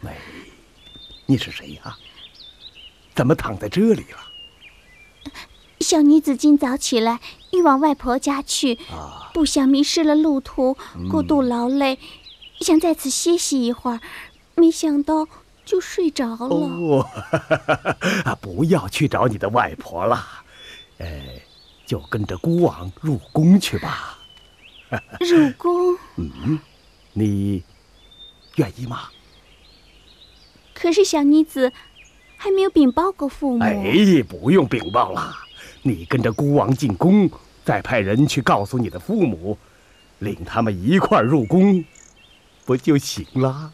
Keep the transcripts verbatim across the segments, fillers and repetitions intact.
哎，你是谁呀？怎么躺在这里了？ 小女子今早起来，欲往外婆家去，啊、不想迷失了路途，过度劳累，嗯、想在此歇息一会儿，没想到就睡着了。 哦，不要去找你的外婆了，哎，就跟着孤王入宫去吧。 入宫？ 嗯，你愿意吗？ 可是小女子还没有禀报过父母。 哎，不用禀报了。你跟着孤王进宫，再派人去告诉你的父母，领他们一块儿入宫，不就行了？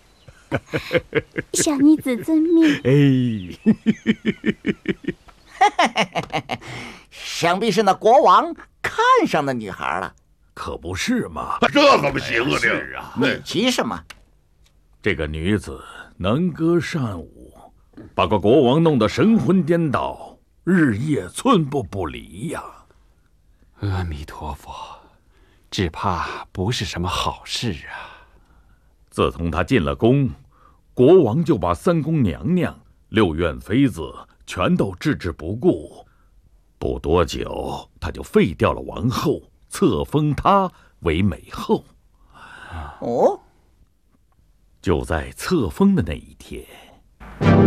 小女子遵命。 哎，想必是那国王看上那女孩了。 可不是嘛？ 这怎么行啊？这是啊， 你急什么？ 这个女子能歌善舞，把个国王弄得神魂颠倒，日夜寸步不离呀！ 阿弥陀佛，只怕不是什么好事啊！ 自从她进了宫，国王就把三宫娘娘、六院妃子全都置之不顾。不多久，他就废掉了王后，册封她为美后。 哦， 就在册封的那一天。